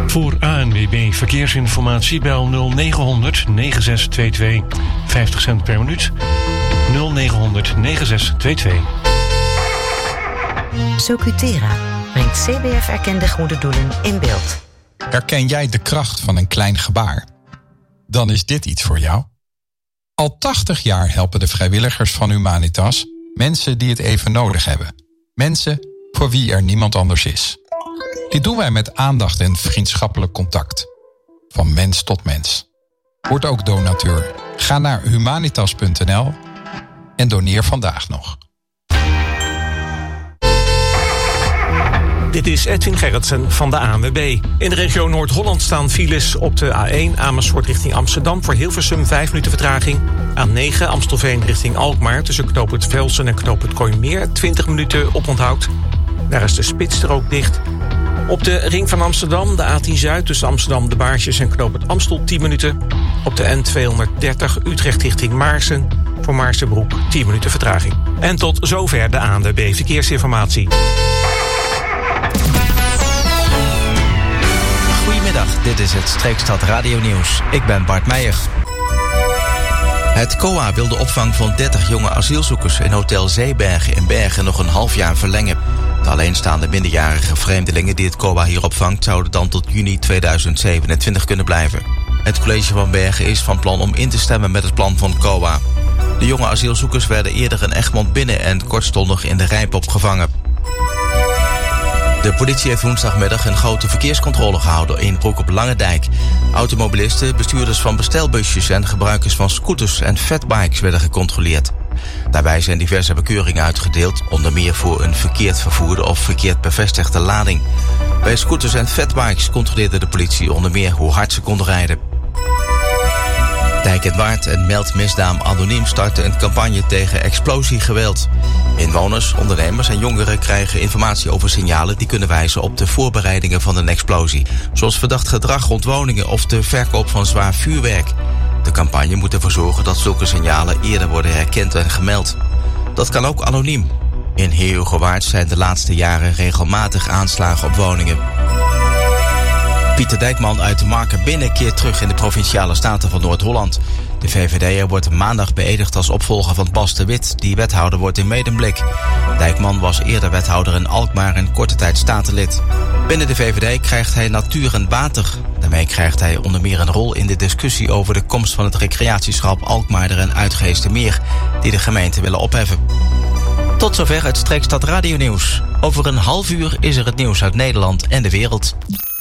Voor ANWB Verkeersinformatie bel 0900 9622. 50 cent per minuut. 0900 9622. Socutera brengt CBF-erkende goede doelen in beeld. Herken jij de kracht van een klein gebaar? Dan is dit iets voor jou. Al 80 jaar helpen de vrijwilligers van Humanitas mensen die het even nodig hebben. Mensen voor wie er niemand anders is. Dit doen wij met aandacht en vriendschappelijk contact. Van mens tot mens. Word ook donateur. Ga naar humanitas.nl en doneer vandaag nog. Dit is Edwin Gerritsen van de ANWB. In de regio Noord-Holland staan files op de A1 Amersfoort richting Amsterdam... voor Hilversum 5 minuten vertraging. A9 Amstelveen richting Alkmaar tussen knooppunt Velsen en knooppunt Kooimeer... 20 minuten oponthoud. Daar is de spitsstrook dicht. Op de ring van Amsterdam, de A10 Zuid tussen Amsterdam de Baarsjes en knooppunt Amstel 10 minuten. Op de N230 Utrecht richting Maarsen. Voor Maarsenbroek 10 minuten vertraging. En tot zover de ANWB Verkeersinformatie. Goedemiddag, dit is het Streekstad Radio Nieuws. Ik ben Bart Meijer. Het COA wil de opvang van 30 jonge asielzoekers in Hotel Zeebergen in Bergen nog een half jaar verlengen. De alleenstaande minderjarige vreemdelingen die het COA hier opvangt zouden dan tot juni 2027 kunnen blijven. Het college van Bergen is van plan om in te stemmen met het plan van COA. De jonge asielzoekers werden eerder in Egmond binnen en kortstondig in de Rijp opgevangen. De politie heeft woensdagmiddag een grote verkeerscontrole gehouden in Broek op Langendijk. Automobilisten, bestuurders van bestelbusjes en gebruikers van scooters en fatbikes werden gecontroleerd. Daarbij zijn diverse bekeuringen uitgedeeld, onder meer voor een verkeerd vervoerde of verkeerd bevestigde lading. Bij scooters en fatbikes controleerde de politie onder meer hoe hard ze konden rijden. Dijk en Waard en Meld Misdaam Anoniem starten een campagne tegen explosiegeweld. Inwoners, ondernemers en jongeren krijgen informatie over signalen die kunnen wijzen op de voorbereidingen van een explosie, zoals verdacht gedrag rond woningen of de verkoop van zwaar vuurwerk. De campagne moet ervoor zorgen dat zulke signalen eerder worden herkend en gemeld. Dat kan ook anoniem. In Heerhugowaard zijn de laatste jaren regelmatig aanslagen op woningen. Pieter Dijkman uit de Markerbinnen keert terug in de Provinciale Staten van Noord-Holland. De VVD'er wordt maandag beëdigd als opvolger van Bas de Wit, die wethouder wordt in Medemblik. Dijkman was eerder wethouder in Alkmaar en korte tijd statenlid. Binnen de VVD krijgt hij natuur en water. Daarmee krijgt hij onder meer een rol in de discussie over de komst van het recreatieschap Alkmaarder en Uitgeestermeer, die de gemeente willen opheffen. Tot zover het Streekstad Radio Nieuws. Over een half uur is er het nieuws uit Nederland en de wereld.